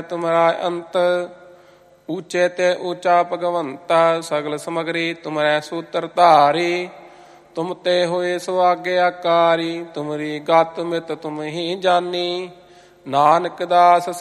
ਤੁਮਰਾ ਅੰਤ। ਊਚੇ ਤੇ ਊਚਾ ਭਗਵੰਤਾ, ਸਗਲ ਸਮਗਰੀ ਤੁਮਰੈ ਸੂਤਰ ਧਾਰੀ। ਤੁਮ ਤੇ ਹੋਏ ਸੁਆਗਿਆਕਾਰੀ, ਤੁਮਰੀ ਗਤ ਮਿਤ ਤੁਮ ਹੀ ਜਾਨੀ। ਨਾਨਕ ਦਾਸ